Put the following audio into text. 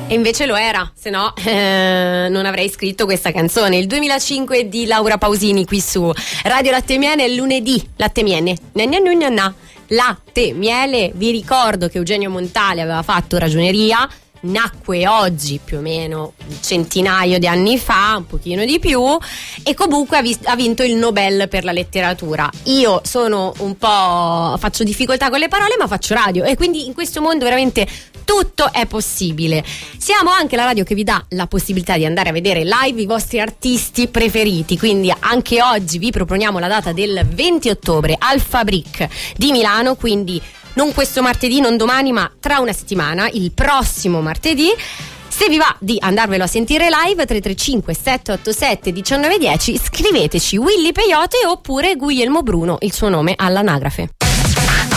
E invece lo era, se no non avrei scritto questa canzone. Il 2005 di Laura Pausini qui su Radio Latte Miele, è lunedì. Latte Miele, latte miele. Vi ricordo che Eugenio Montale aveva fatto Ragioneria, nacque oggi più o meno un centinaio di anni fa, un pochino di più, e comunque ha vinto il Nobel per la letteratura. Io sono un po', faccio difficoltà con le parole, ma faccio radio, e quindi in questo mondo veramente tutto è possibile. Siamo anche la radio che vi dà la possibilità di andare a vedere live i vostri artisti preferiti, quindi anche oggi vi proponiamo la data del 20 ottobre al Fabric di Milano, quindi non questo martedì, non domani, ma tra una settimana, il prossimo martedì. Se vi va di andarvelo a sentire live, 335 787 1910, scriveteci Willy Peyote oppure Guglielmo Bruno, il suo nome all'anagrafe.